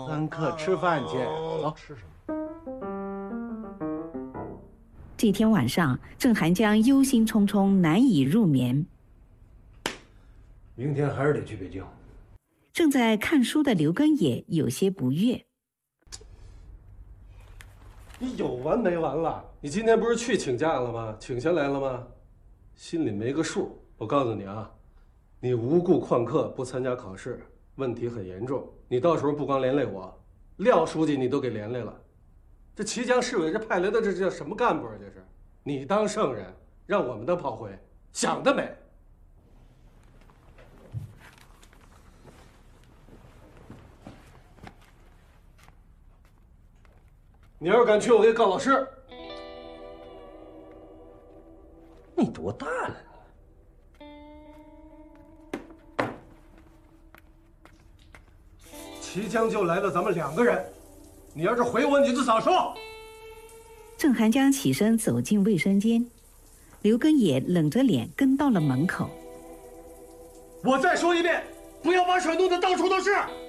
咱可吃饭去，走。 吃什么？ 这天晚上，郑寒江忧心忡忡，难以入眠。 明天还是得去北京。 正在看书的刘根也有些不悦。 你有完没完了？你今天不是去请假了吗？请下来了吗？心里没个数。我告诉你啊，你无故旷课不参加考试，问题很严重。你到时候不光连累我，廖书记你都给连累了。这綦江市委这派来的这叫什么干部啊？这是你当圣人，让我们当炮灰，想得美！你要是敢去，我给你告老师。 你多大了你？綦江就来了咱们2个人，你要是回我，你就早说。 郑寒江起身走进卫生间，刘根也冷着脸跟到了门口。 我再说一遍，不要把水弄得到处都是。